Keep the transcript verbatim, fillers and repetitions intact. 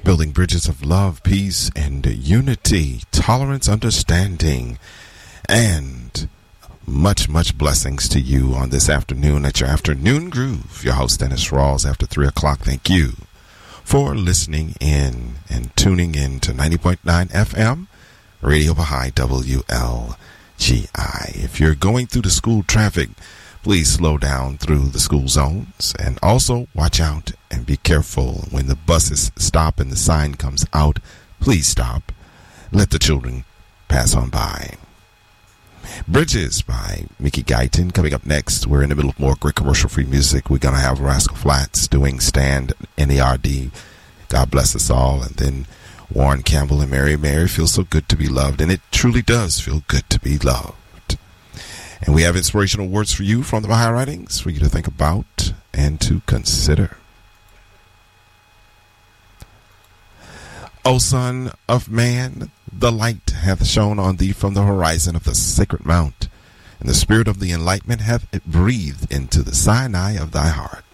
building bridges of love, peace, and unity, tolerance, understanding, and much, much blessings to you on this afternoon at your Afternoon Groove. Your host, Dennis Rawls, after three o'clock. Thank you for listening in and tuning in to ninety point nine F M, Radio Baha'i W L G I. If you're going through the school traffic, please slow down through the school zones, and also watch out and be careful when the buses stop and the sign comes out. Please stop. Let the children pass on by. Bridges by Mickey Guyton coming up next. We're in the middle of more great commercial-free music. We're going to have Rascal Flatts doing Stand N E R D. God bless us all. And then Warren Campbell and Mary Mary, Feel So Good to Be Loved. And it truly does feel good to be loved. And we have inspirational words for you from the Baha'i writings for you to think about and to consider. O Son of Man, the light hath shone on thee from the horizon of the sacred mount, and the spirit of the enlightenment hath breathed into the Sinai of thy heart.